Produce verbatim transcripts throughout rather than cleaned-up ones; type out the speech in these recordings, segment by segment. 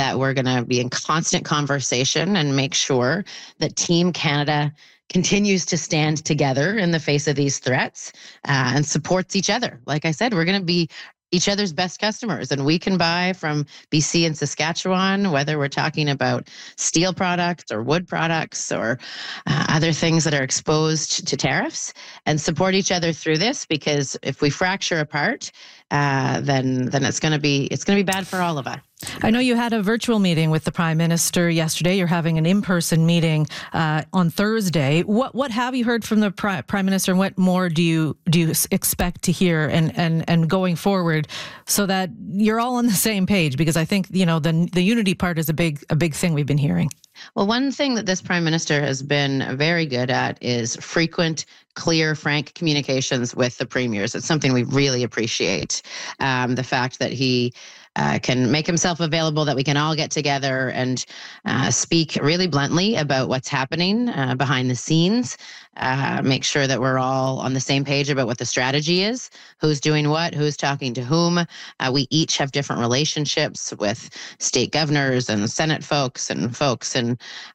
that we're going to be in constant conversation and make sure that Team Canada continues to stand together in the face of these threats uh, and supports each other. Like I said, we're going to be each other's best customers, and we can buy from B C and Saskatchewan, whether we're talking about steel products or wood products or uh, other things that are exposed to tariffs, and support each other through this, because if we fracture apart, uh, then then it's going to be it's going to be bad for all of us. I know you had a virtual meeting with the Prime Minister yesterday. You're having an in-person meeting uh, on Thursday. What what have you heard from the Pri- Prime Minister, and what more do you do you expect to hear and and and going forward, so that you're all on the same page? Because I think, you know, the the unity part is a big a big thing we've been hearing. Well, one thing that this Prime Minister has been very good at is frequent, clear, frank communications with the premiers. It's something we really appreciate. Um, the fact that he uh, can make himself available, that we can all get together and uh, speak really bluntly about what's happening uh, behind the scenes, uh, make sure that we're all on the same page about what the strategy is, who's doing what, who's talking to whom. Uh, we each have different relationships with state governors and Senate folks and folks in,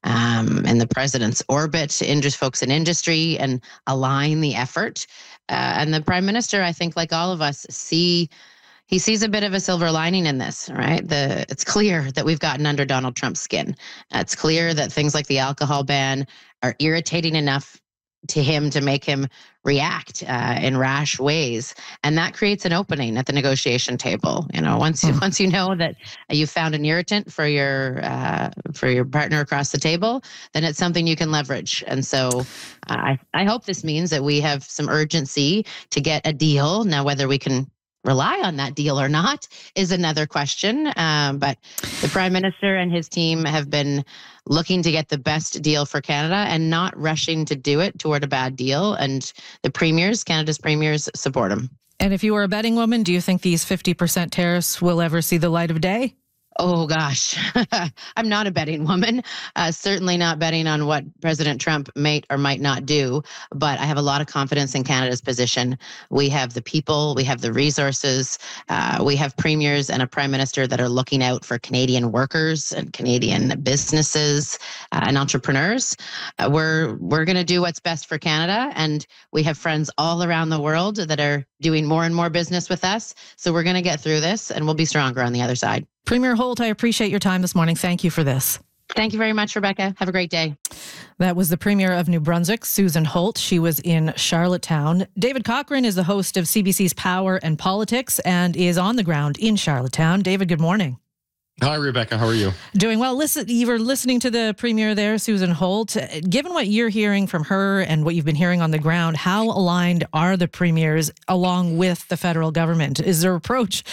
um, in the president's orbit, interest folks in industry, and align the effort. Uh, and the Prime Minister, I think, like all of us, see he sees a bit of a silver lining in this, right? The it's clear that we've gotten under Donald Trump's skin. Uh, it's clear that things like the alcohol ban are irritating enough to him to make him react uh, in rash ways, and that creates an opening at the negotiation table. You know, once you mm. once you know that you found an irritant for your uh, for your partner across the table, then it's something you can leverage. And so, uh, I I hope this means that we have some urgency to get a deal. Now, whether we can rely on that deal or not is another question. Um, but the Prime Minister and his team have been looking to get the best deal for Canada and not rushing to do it toward a bad deal. And the premiers, Canada's premiers, support him. And if you were a betting woman, do you think these fifty percent tariffs will ever see the light of day? Oh, gosh, I'm not a betting woman, uh, certainly not betting on what President Trump might or might not do, but I have a lot of confidence in Canada's position. We have the people, we have the resources, uh, we have premiers and a prime minister that are looking out for Canadian workers and Canadian businesses uh, and entrepreneurs. Uh, we're we're going to do what's best for Canada, and we have friends all around the world that are doing more and more business with us. So we're going to get through this, and we'll be stronger on the other side. Premier Holt, I appreciate your time this morning. Thank you for this. Thank you very much, Rebecca. Have a great day. That was the Premier of New Brunswick, Susan Holt. She was in Charlottetown. David Cochrane is the host of C B C's Power and Politics and is on the ground in Charlottetown. David, good morning. Hi, Rebecca. How are you? Doing well. Listen, you were listening to the Premier there, Susan Holt. Given what you're hearing from her and what you've been hearing on the ground, how aligned are the premiers along with the federal government? Is their approach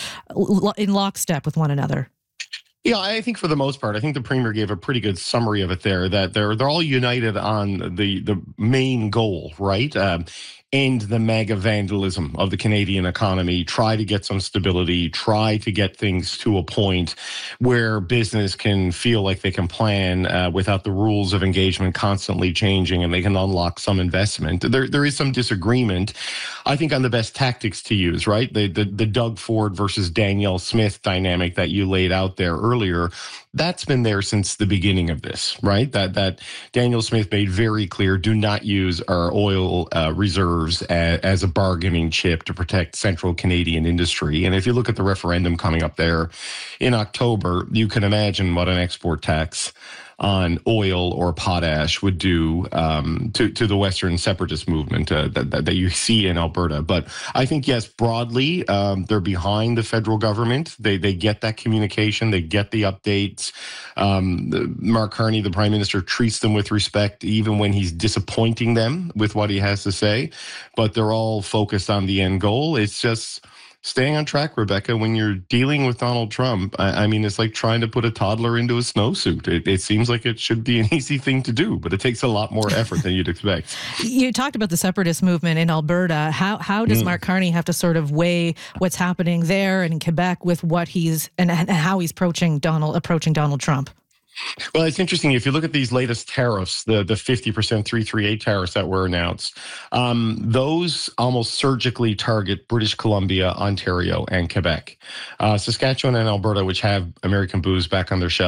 in lockstep with one another? Yeah, I think for the most part, I think the Premier gave a pretty good summary of it there, that they're they're all united on the, the main goal, right? Um, end the mega vandalism of the Canadian economy, try to get some stability, try to get things to a point where business can feel like they can plan uh, without the rules of engagement constantly changing, and they can unlock some investment. There, there is some disagreement, I think, on the best tactics to use, right? The, the, the Doug Ford versus Danielle Smith dynamic that you laid out there earlier, that's been there since the beginning of this, right? That that Danielle Smith made very clear, do not use our oil uh, reserves as, as a bargaining chip to protect central Canadian industry. And if you look at the referendum coming up there in October, you can imagine what an export tax on oil or potash would do um, to, to the Western separatist movement uh, that, that, that you see in Alberta. But I think, yes, broadly, um, they're behind the federal government. They they get that communication. They get the updates. Um, the, Mark Carney, the Prime Minister, treats them with respect, even when he's disappointing them with what he has to say. But they're all focused on the end goal. It's just staying on track, Rebecca. When you're dealing with Donald Trump, I, I mean, it's like trying to put a toddler into a snowsuit. It, it seems like it should be an easy thing to do, but it takes a lot more effort than you'd expect. You talked about the separatist movement in Alberta. How how does mm. Mark Carney have to sort of weigh what's happening there and in Quebec with what he's and, and how he's approaching Donald approaching Donald Trump? Well, it's interesting. If you look at these latest tariffs, the, the fifty percent three thirty-eight tariffs that were announced, um, those almost surgically target British Columbia, Ontario, and Quebec. Uh, Saskatchewan and Alberta, which have American booze back on their shelves,